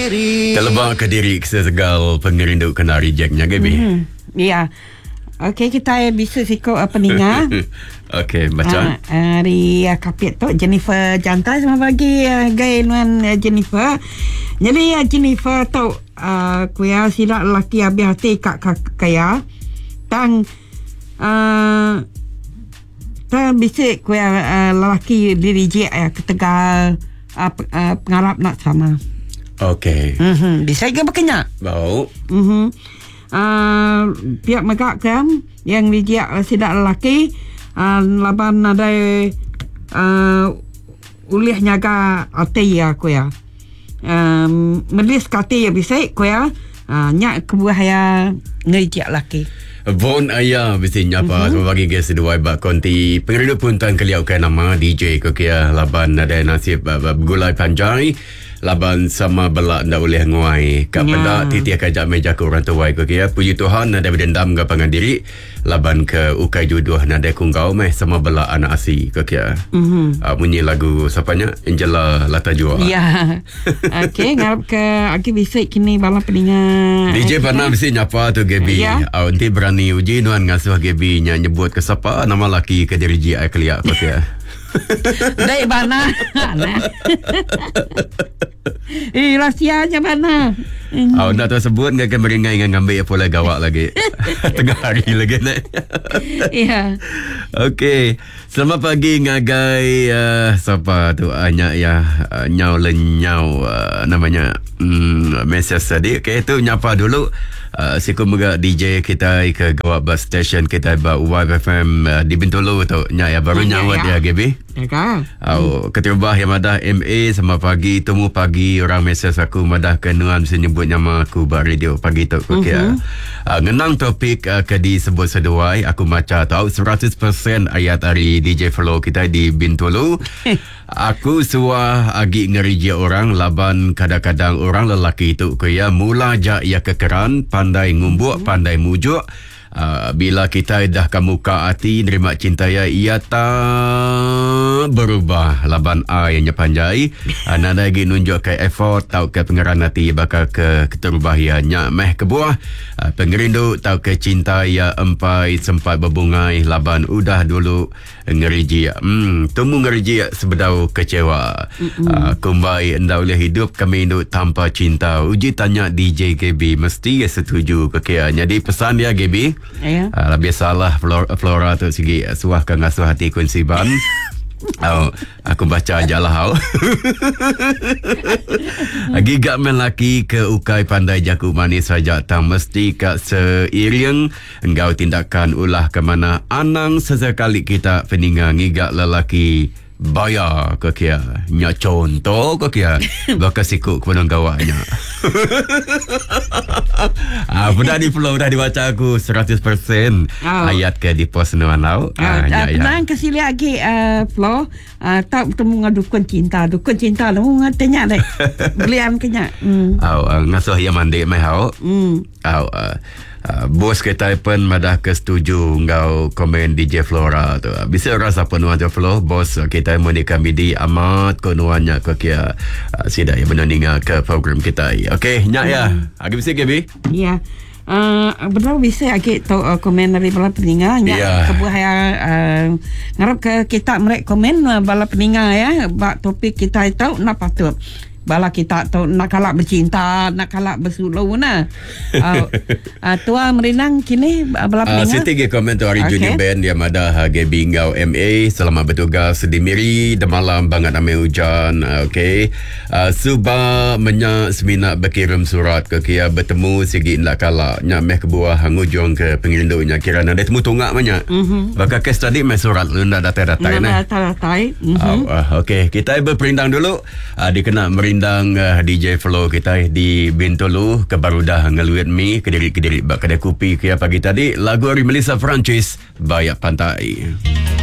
Terlebak ke diri sesegal pengerindu kena rejectnya, Gaby. Ya. Okey, kita bisa sikap pendengar. Okey, baca. Hari kapit tu Jennifer jantai sama bagi gay nuan Jennifer. Jadi Jennifer tu kuya silap lelaki habis hati kak kaya. Tang bisa kuya lelaki diri je ketegal pengarap nak sama. Okey. Bisa ke berkenyak? Bau. Pihak megak kan yang dijak sidak lelaki laban ada ulih nyaga ati ya ku ya. Melis kati ya bisa ku ya. Nyak kebuah ya ngejak lelaki. Bon ayah mesti nyapa bagi guys dua bak konti pengerindu pun tan keliau kan nama DJ ko kia laban ada nasib gulai panjai laban sama belak ndak boleh nguai kak benda titi kajak meja ke orang tua ko kia puji Tuhan ada dendam ke pangan diri laban ke ukai jodoh nada kunggau meh sama belak anak asi ko kia bunyi lagu sapanya Angela Latajua ya. Okey ngarap ke aki bisa kini bala peningat DJ pernah mesti nyapa tu Gaby nanti berani uji nuan ngasuh Gaby nya nyebut ke siapa nama laki ke diri ji ai keliak ko kia dai bana rahsianya mana nak tersebut enggak akan beringai dengan ngambil pula gawak lagi tengah hari lagi nak ya. Okey, selamat pagi ngagai siapa tu anya ya nyau lenyau namanya mesej tadi. Okey, tu nyapa dulu siku mega DJ kita ke gawak bus station kita ba YFM di Bintulu tu nya ya baru nyawat ya Gaby. Ya kan? Ketibah yang madah MA sama pagi temu pagi orang mesej aku madah kenuan mesti nyebut nama aku ba radio pagi tu okey. Ngenang topik ke disebut seduai aku maca tahu 100% ayat hari DJ Flow kita di Bintulu. Aku suah agi ngerija orang laban kadang-kadang orang lelaki itu kaya mula jak ia kekeran pandai ngumbuk pandai mujuk. Bila kita dah kemuka hati nerima cinta ya ia tak berubah laban yang panjai nada lagi nunjuk ke effort tau ke pengeran hati bakal ke keterubahiannya meh kebuah pengerindu tau ke cinta ya empai sempat berbungai laban udah dulu ngeriji temu ngeriji sebedau kecewa kumbai endau le hidup kami hidup tanpa cinta uji tanya DJ Gaby mesti setuju kekiannya di pesan dia Gaby. Ya. Biasalah Flora tu segi suah ke ngasuh hati kunsiban. Aku baca aja lah. Gigak melaki ke ukai pandai jaku manis saja tak mesti kat seiring engkau tindakan ulah ke mana anang sesekali kita peningang gigak lelaki bayar ke kia nya contoh ke kia bakal sikut kepada gawaknya. Benda di Flow dah dibaca aku 100% ayat ke di post nuan lau tenang kesili lagi Flow tak bertemu dengan dukun cinta lu ngatanya dek belian kenya ngasuh yang mandi mai hau bos kita pun madah kesetuju ngau komen DJ Flora tu bisa rasa penuan je Flow bos kita menikah midi amat konuannya ke kia sidak yang menandinga ke program kita okey nyak ya agi bisa Gaby ya benar bisa agi tu komen dari bala pendengar nyak kebuah ngarap ke kita merek komen bala pendengar ya bak topik kita itu nak patut bala kita tu nak kalak bercinta nak kalak bersuluh na tua merinang kini bala pendengar Siti ke komen tu hari Junior Band dia madah Gaby ngau MA selamat bertugas di Miri malam banget amai hujan okey suba menyak semina berkirim surat ke kia bertemu segi nak kalak nyak meh kebuah ngujung ke pengirindunya kira ada temu tunggak banyak bakal kes tadi meh surat lu nak datai-datai nah datai okey kita berperindang dulu dikena merindang DJ Flow kita di Bintulu ke Barudah ngeluit mi kediri-kediri bak kedai kopi kia pagi tadi lagu dari Melissa Francis Bayak Pantai.